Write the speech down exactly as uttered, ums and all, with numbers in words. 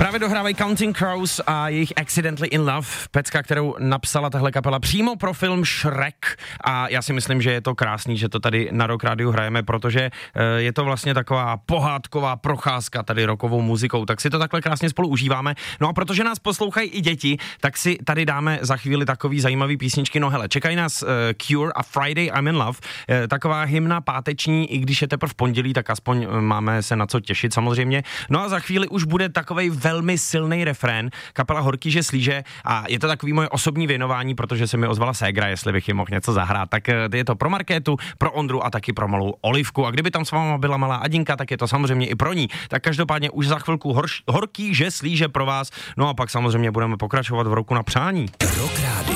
Právě dohrávají Counting Crows a jejich Accidentally in Love, pecka, kterou napsala tahle kapela přímo pro film Shrek, a já si myslím, že je to krásný, že to tady na Rock Rádiu hrajeme, protože je to vlastně taková pohádková procházka tady rockovou muzikou, tak si to takhle krásně spolu užíváme. No a protože nás poslouchají i děti, tak si tady dáme za chvíli takový zajímavý písničky. No hele, čekají nás uh, Cure a Friday I'm in Love, uh, taková hymna páteční, i když je teprve pondělí, tak aspoň uh, máme se na co těšit samozřejmě. No a za chvíli už bude takovej velmi silný refrén, kapela Horký, že slíže, a je to takový moje osobní věnování, protože se mi ozvala ségra, jestli bych jim mohl něco zahrát. Tak je to pro Markétu, pro Ondru a taky pro malou Olivku. A kdyby tam s váma byla malá Adinka, tak je to samozřejmě i pro ní. Tak každopádně už za chvilku horš, Horký, že slíže pro vás. No a pak samozřejmě budeme pokračovat v roku na přání.